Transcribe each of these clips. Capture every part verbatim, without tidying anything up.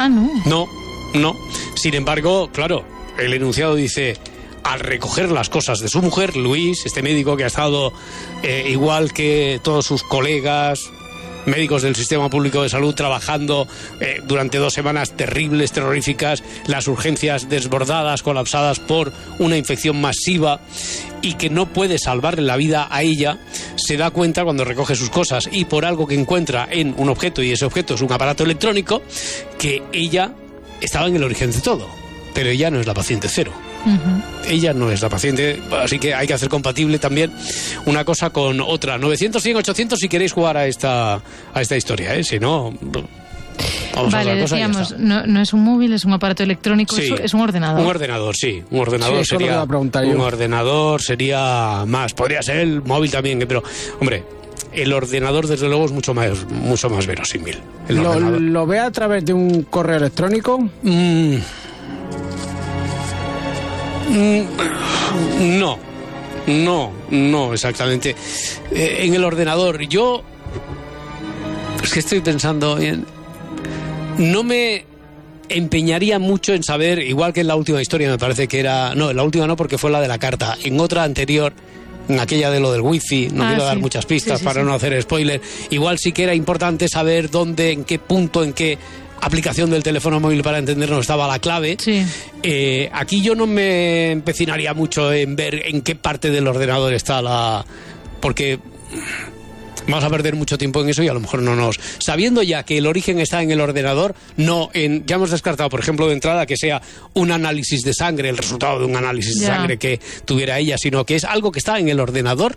Ah, no. No, no. Sin embargo, claro, el enunciado dice: al recoger las cosas de su mujer, Luis, este médico que ha estado eh, igual que todos sus colegas médicos del sistema público de salud trabajando eh, durante dos semanas terribles, terroríficas, las urgencias desbordadas, colapsadas por una infección masiva, y que no puede salvarle la vida a ella, se da cuenta cuando recoge sus cosas y por algo que encuentra en un objeto, y ese objeto es un aparato electrónico, que ella estaba en el origen de todo, pero ella no es la paciente cero. Uh-huh. Ella no es la paciente, así que hay que hacer compatible también una cosa con otra. novecientos, cien, ochocientos si queréis jugar a esta a esta historia, ¿eh? Si no, vamos vale, a otra cosa. Decíamos, no, no es un móvil, es un aparato electrónico, sí, es, es un ordenador. Un ordenador, sí, un ordenador sí, sería. Un ordenador sería más, podría ser el móvil también, pero hombre, el ordenador desde luego es mucho más mucho más verosímil. El ¿Lo, ordenador. ¿Lo ve a través de un correo electrónico? Mm. No, no, no exactamente. Eh, en el ordenador, yo es que estoy pensando en, no me empeñaría mucho en saber, igual que en la última historia me parece que era, no, en la última no porque fue la de la carta, en otra anterior, en aquella de lo del wifi, no ah, quiero sí. dar muchas pistas sí, sí, para sí. no hacer spoiler, igual sí que era importante saber dónde, en qué punto, en qué aplicación del teléfono móvil para entendernos estaba la clave. Sí. Eh, aquí yo no me empecinaría mucho en ver en qué parte del ordenador está la... porque vamos a perder mucho tiempo en eso y a lo mejor no nos... Sabiendo ya que el origen está en el ordenador, no en... Ya hemos descartado, por ejemplo, de entrada que sea un análisis de sangre, el resultado de un análisis de yeah. sangre que tuviera ella, sino que es algo que está en el ordenador.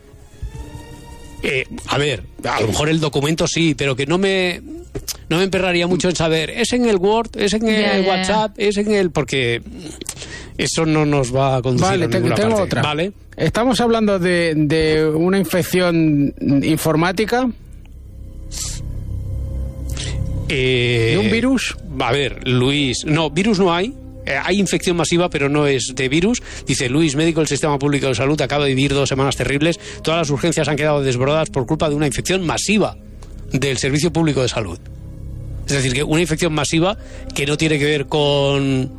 Eh, a ver, a lo mejor el documento sí, pero que no me... No me emperraría mucho en saber, es en el Word, es en el yeah, WhatsApp, yeah. es en el... Porque eso no nos va a conducir vale, a ninguna tengo parte. Otra. Vale. Estamos hablando de, de una infección informática. Eh, ¿De un virus? A ver, Luis... No, virus no hay. Hay infección masiva, pero no es de virus. Dice Luis, médico del Sistema Público de Salud, acaba de vivir dos semanas terribles. Todas las urgencias han quedado desbordadas por culpa de una infección masiva del Servicio Público de Salud. Es decir, que una infección masiva que no tiene que ver con,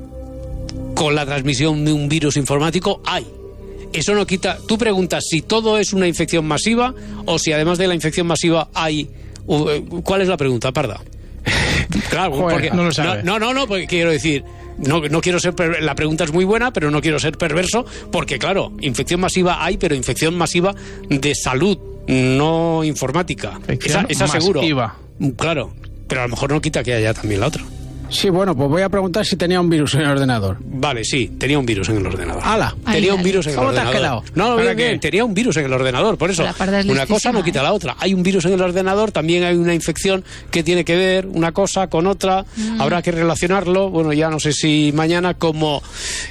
con la transmisión de un virus informático, hay. Eso no quita... Tú preguntas si todo es una infección masiva o si además de la infección masiva hay... ¿Cuál es la pregunta, Parda? Claro, Joder, porque... No lo sabe. No, no, no, porque quiero decir... No, no quiero ser... Per... La pregunta es muy buena, pero no quiero ser perverso, porque claro, infección masiva hay, pero infección masiva de salud, no informática. Esa, esa seguro. Claro. Pero a lo mejor no quita que haya también la otra. Sí, bueno, pues voy a preguntar si tenía un virus en el ordenador. Vale, sí, tenía un virus en el ordenador. ¡Hala! Tenía ay, un virus en el ¿Cómo ordenador. ¿Cómo te has quedado? No, bien, bien, tenía un virus en el ordenador, por eso. Una cosa no quita la otra. Hay un virus en el ordenador, también hay una infección que tiene que ver una cosa con otra. Mm. Habrá que relacionarlo. Bueno, ya no sé si mañana, como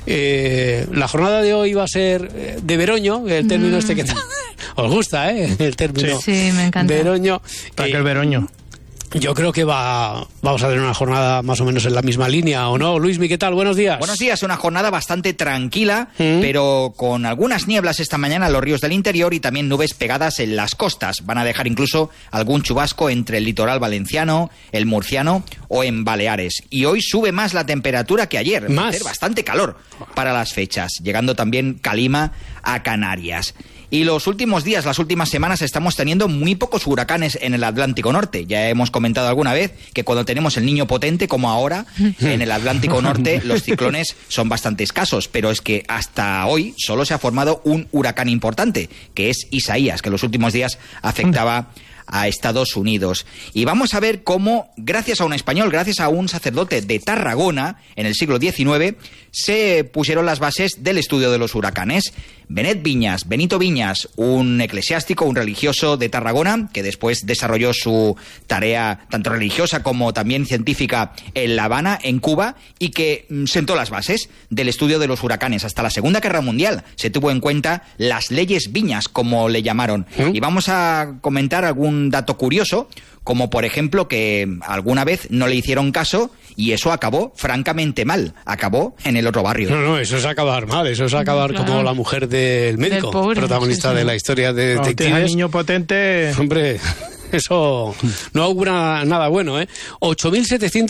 eh, la jornada de hoy va a ser de veroño, el término mm. este que os gusta, ¿eh? El término. Sí, sí, me encanta. Veroño. ¿Para eh, qué el veroño? Yo creo que va, vamos a tener una jornada más o menos en la misma línea, ¿o no? Luismi, ¿qué tal? Buenos días. Buenos días, una jornada bastante tranquila, ¿Mm? pero con algunas nieblas esta mañana en los ríos del interior y también nubes pegadas en las costas. Van a dejar incluso algún chubasco entre el litoral valenciano, el murciano o en Baleares. Y hoy sube más la temperatura que ayer. ¿Más? Va a hacer bastante calor para las fechas, llegando también calima a Canarias. Y los últimos días, las últimas semanas, estamos teniendo muy pocos huracanes en el Atlántico Norte. Ya hemos comentado alguna vez que cuando tenemos el niño potente, como ahora, en el Atlántico Norte, los ciclones son bastante escasos. Pero es que hasta hoy solo se ha formado un huracán importante, que es Isaías, que en los últimos días afectaba a Estados Unidos. Y vamos a ver cómo, gracias a un español, gracias a un sacerdote de Tarragona, en el siglo diecinueve, se pusieron las bases del estudio de los huracanes. Benet Viñas, Benito Viñas, un eclesiástico, un religioso de Tarragona, que después desarrolló su tarea tanto religiosa como también científica en La Habana, en Cuba, y que sentó las bases del estudio de los huracanes. Hasta la Segunda Guerra Mundial se tuvo en cuenta las leyes Viñas, como le llamaron. ¿Mm? Y vamos a comentar algún dato curioso, como por ejemplo que alguna vez no le hicieron caso y eso acabó francamente mal, acabó en el otro barrio. No, no, eso es acabar mal, eso es acabar claro. como la mujer del médico, del pobre, protagonista sí, sí. de la historia de no, detectives. Niño potente. Hombre, eso no augura nada bueno, ¿eh? ocho mil setecientos